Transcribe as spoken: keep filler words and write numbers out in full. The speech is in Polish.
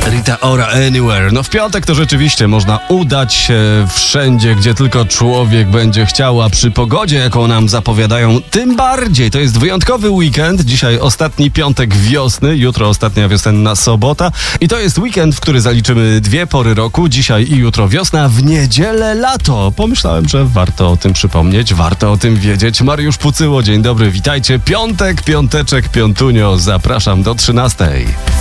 Rita Ora Anywhere. No w piątek to rzeczywiście można udać się wszędzie, gdzie tylko człowiek będzie chciał, a przy pogodzie, jaką nam zapowiadają, tym bardziej. To jest wyjątkowy weekend. Dzisiaj ostatni piątek wiosny, jutro ostatnia wiosenna sobota. I to jest weekend, w który zaliczymy dwie pory roku. Dzisiaj i jutro wiosna, w niedzielę lato. Pomyślałem, że warto o tym przypomnieć, warto o tym wiedzieć. Mariusz Pucyło, dzień dobry, witajcie. Piątek, piąteczek, piątunio. Zapraszam do trzynastej.